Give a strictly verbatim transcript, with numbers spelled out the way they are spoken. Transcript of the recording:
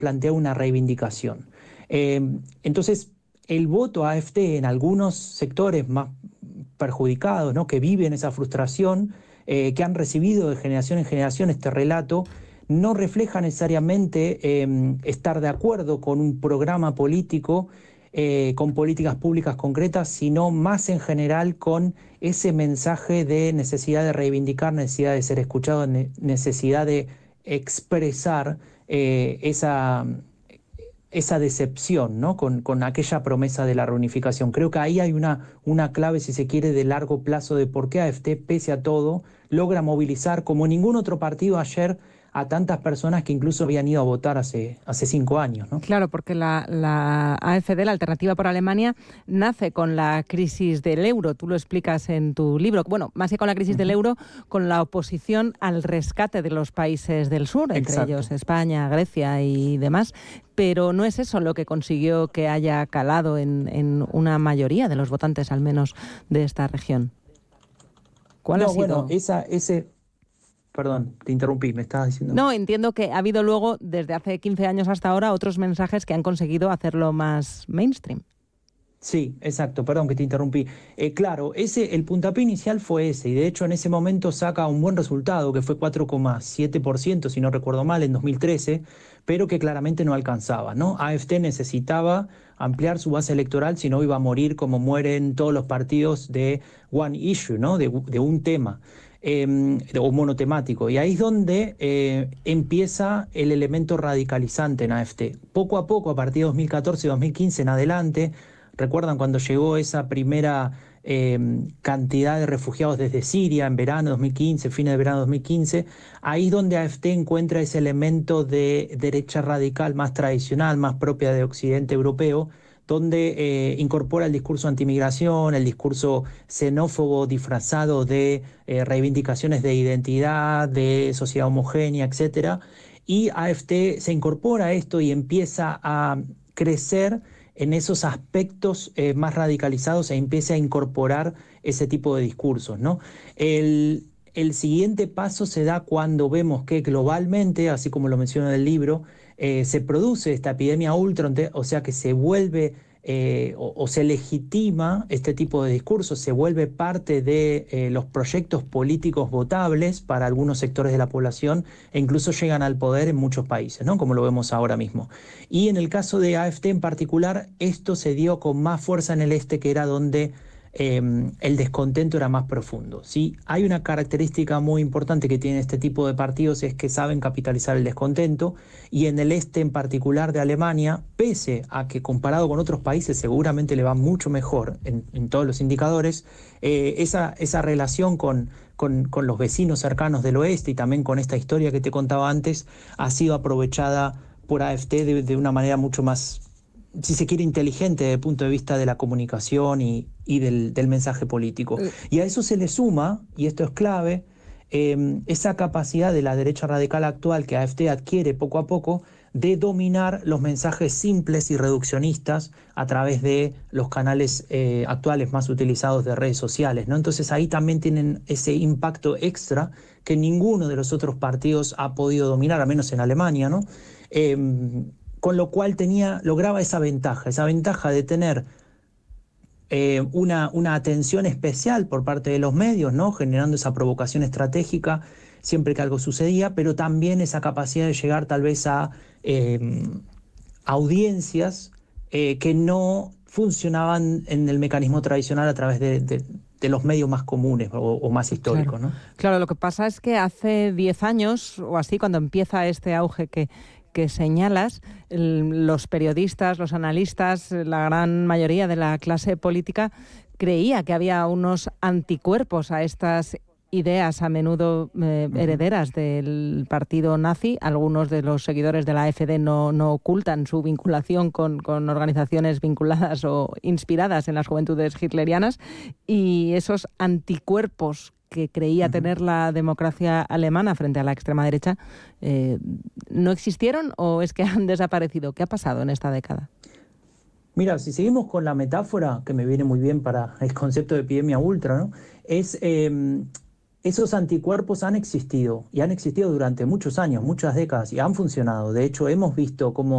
plantea una reivindicación. Eh, entonces, el voto a AfD en algunos sectores más perjudicados, ¿no?, que viven esa frustración, eh, que han recibido de generación en generación este relato, no refleja necesariamente eh, estar de acuerdo con un programa político, eh, con políticas públicas concretas, sino más en general con ese mensaje de necesidad de reivindicar, necesidad de ser escuchado, ne- necesidad de expresar eh, esa, esa decepción, ¿no?, con, con aquella promesa de la reunificación. Creo que ahí hay una, una clave, si se quiere, de largo plazo de por qué AfD, pese a todo, logra movilizar, como ningún otro partido ayer, a tantas personas que incluso habían ido a votar hace, hace cinco años, ¿no? Claro, porque la, la AfD, la Alternativa por Alemania, nace con la crisis del euro. Tú lo explicas en tu libro. Bueno, más que con la crisis uh-huh. del euro, con la oposición al rescate de los países del sur, entre Exacto. ellos España, Grecia y demás. Pero no es eso lo que consiguió que haya calado en, en una mayoría de los votantes, al menos, de esta región. ¿Cuál no, ha sido? Bueno, esa, ese... Perdón, te interrumpí, me estabas diciendo. No, entiendo que ha habido luego, desde hace quince años hasta ahora, otros mensajes que han conseguido hacerlo más mainstream. Sí, exacto, perdón que te interrumpí. Eh, claro, ese, el puntapié inicial fue ese, y de hecho en ese momento saca un buen resultado, que fue cuatro coma siete por ciento, si no recuerdo mal, en dos mil trece, pero que claramente no alcanzaba, ¿no? AfD necesitaba ampliar su base electoral, si no iba a morir como mueren todos los partidos de one issue, ¿no?, de, de un tema. Eh, o monotemático, y ahí es donde eh, empieza el elemento radicalizante en AfD. Poco a poco, a partir de dos mil catorce y dos mil quince en adelante, recuerdan cuando llegó esa primera eh, cantidad de refugiados desde Siria en verano dos mil quince, fines de verano dos mil quince, ahí es donde AfD encuentra ese elemento de derecha radical más tradicional, más propia de Occidente europeo, donde eh, incorpora el discurso antimigración, el discurso xenófobo disfrazado de eh, reivindicaciones de identidad, de sociedad homogénea, etcétera. Y AfD se incorpora a esto y empieza a crecer en esos aspectos eh, más radicalizados e empieza a incorporar ese tipo de discursos, ¿no? El, el siguiente paso se da cuando vemos que globalmente, así como lo menciona en el libro, Eh, se produce esta epidemia Ultron, o sea que se vuelve eh, o, o se legitima este tipo de discursos, se vuelve parte de eh, los proyectos políticos votables para algunos sectores de la población e incluso llegan al poder en muchos países, ¿no?, como lo vemos ahora mismo. Y en el caso de AfD en particular, esto se dio con más fuerza en el este, que era donde Eh, el descontento era más profundo, ¿sí? Hay una característica muy importante que tienen este tipo de partidos, es que saben capitalizar el descontento, y en el este en particular de Alemania, pese a que comparado con otros países seguramente le va mucho mejor en, en todos los indicadores, eh, esa, esa relación con, con, con los vecinos cercanos del oeste y también con esta historia que te contaba antes, ha sido aprovechada por AfD de, de una manera mucho más, si se quiere, inteligente desde el punto de vista de la comunicación y, y del, del mensaje político. Y a eso se le suma, y esto es clave, eh, esa capacidad de la derecha radical actual que AfD adquiere poco a poco de dominar los mensajes simples y reduccionistas a través de los canales eh, actuales más utilizados de redes sociales, ¿no? Entonces ahí también tienen ese impacto extra que ninguno de los otros partidos ha podido dominar, al menos en Alemania, ¿no? Eh, Con lo cual tenía, lograba esa ventaja, esa ventaja de tener eh, una, una atención especial por parte de los medios, ¿no?, generando esa provocación estratégica siempre que algo sucedía, pero también esa capacidad de llegar tal vez a eh, audiencias eh, que no funcionaban en el mecanismo tradicional a través de, de, de los medios más comunes o, o más históricos, claro. ¿no? Claro, lo que pasa es que hace diez años o así, cuando empieza este auge que... que señalas, los periodistas, los analistas, la gran mayoría de la clase política creía que había unos anticuerpos a estas ideas a menudo eh, herederas del partido nazi. Algunos de los seguidores de la AfD no, no ocultan su vinculación con, con organizaciones vinculadas o inspiradas en las juventudes hitlerianas, y esos anticuerpos que creía uh-huh. tener la democracia alemana frente a la extrema derecha, eh, ¿no existieron o es que han desaparecido? ¿Qué ha pasado en esta década? Mira, si seguimos con la metáfora, que me viene muy bien para el concepto de epidemia ultra, ¿no?, es eh, esos anticuerpos han existido y han existido durante muchos años, muchas décadas, y han funcionado. De hecho, hemos visto cómo